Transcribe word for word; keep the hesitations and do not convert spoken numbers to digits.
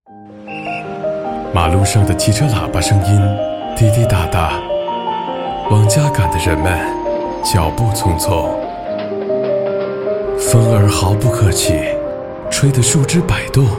马路上的汽车喇叭声音滴滴答答，往家赶的人们脚步匆匆。风儿毫不客气，吹得树枝摆动，